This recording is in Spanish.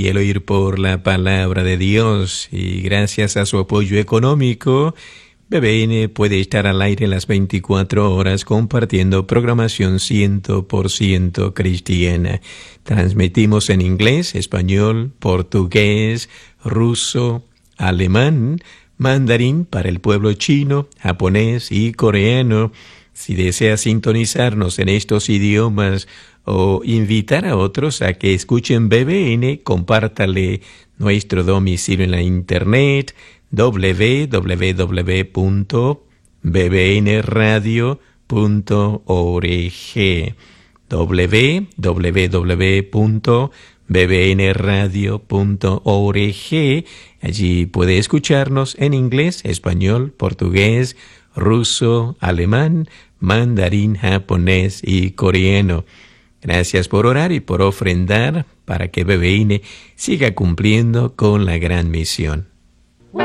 y el oír por la palabra de Dios, y gracias a su apoyo económico, BBN puede estar al aire las 24 horas compartiendo programación 100% cristiana. Transmitimos en inglés, español, portugués, ruso, alemán, mandarín para el pueblo chino, japonés y coreano. Si desea sintonizarnos en estos idiomas o invitar a otros a que escuchen BBN, compártale nuestro domicilio en la internet www.bbnradio.org www.bbnradio.org. Allí puede escucharnos en inglés, español, portugués, ruso, alemán, mandarín, japonés y coreano. Gracias por orar y por ofrendar para que BBN siga cumpliendo con la gran misión.